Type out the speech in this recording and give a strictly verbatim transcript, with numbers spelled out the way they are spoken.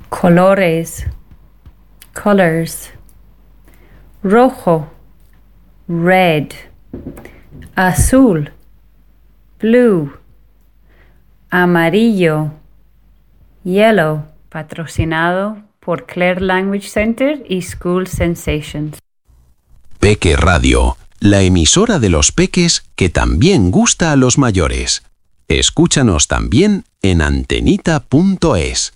colores, colors, rojo, red, azul, blue, amarillo, yellow, patrocinado por Claire Language Center y School Sensations. Peque Radio, la emisora de los peques que también gusta a los mayores. Escúchanos también en antenita punto es.